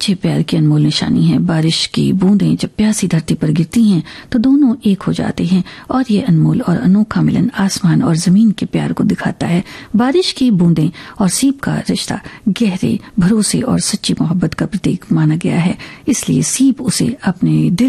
सच्चे प्यार की अनमोल निशानी है। बारिश की बूंदें जब प्यासी धरती पर गिरती हैं तो दोनों एक हो जाते हैं और ये अनमोल और अनोखा मिलन आसमान और जमीन के प्यार को दिखाता है। बारिश की बूंदें और सीप का रिश्ता गहरे भरोसे और सच्ची मोहब्बत का प्रतीक माना गया है, इसलिए सीप उसे अपने दिल